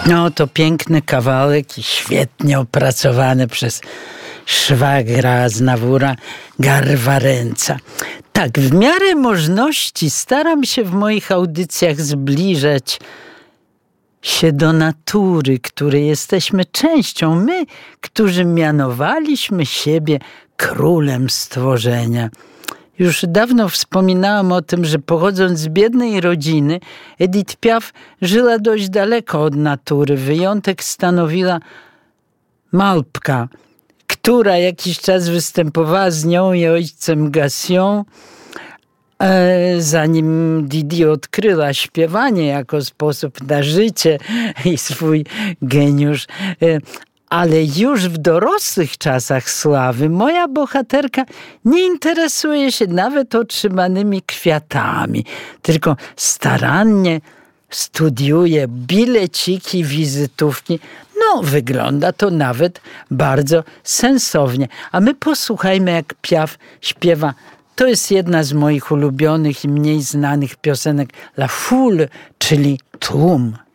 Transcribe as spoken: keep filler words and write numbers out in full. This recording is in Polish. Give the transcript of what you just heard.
No to piękny kawałek i świetnie opracowany przez szwagra Aznawura Garwarenca. Tak, w miarę możliwości staram się w moich audycjach zbliżać się do natury, której jesteśmy częścią. My, którzy mianowaliśmy siebie królem stworzenia. Już dawno wspominałam o tym, że pochodząc z biednej rodziny, Edith Piaf żyła dość daleko od natury. Wyjątek stanowiła małpka, która jakiś czas występowała z nią i ojcem Gassion, zanim Didi odkryła śpiewanie jako sposób na życie i swój geniusz. Ale już w dorosłych czasach sławy moja bohaterka nie interesuje się nawet otrzymanymi kwiatami, tylko starannie studiuje bileciki, wizytówki. No, wygląda to nawet bardzo sensownie. A my posłuchajmy, jak Piaf śpiewa. To jest jedna z moich ulubionych i mniej znanych piosenek La Foule, czyli Tłum.